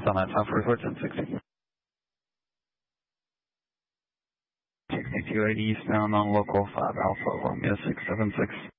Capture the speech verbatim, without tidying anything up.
Summit South Resort ten sixty. sixty-two eighty eastbound on local five Alpha Romeo six seven six.